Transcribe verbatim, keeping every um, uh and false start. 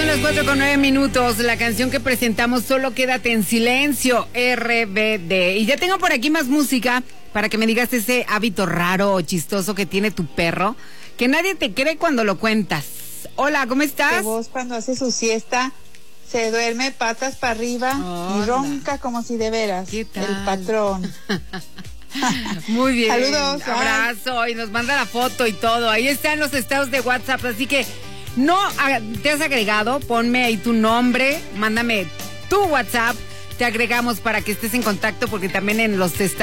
las cuatro con nueve minutos. La canción que presentamos, Solo Quédate en Silencio, R B D. Y ya tengo por aquí más música para que me digas ese hábito raro o chistoso que tiene tu perro, que nadie te cree cuando lo cuentas. Hola, ¿cómo estás? Que vos cuando hace su siesta se duerme patas para arriba Hola. y ronca como si de veras. ¿Qué tal? El patrón. Muy bien. Saludos. Abrazo. Y nos manda la foto y todo. Ahí están los estados de WhatsApp. Así que no te has agregado, ponme ahí tu nombre, mándame tu WhatsApp. Te agregamos para que estés en contacto porque también en los estados